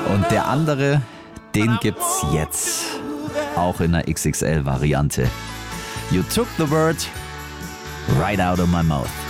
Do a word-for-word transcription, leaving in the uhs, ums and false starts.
Und der andere, den gibt's jetzt. Auch in der X X L-Variante. You took the word right out of my mouth.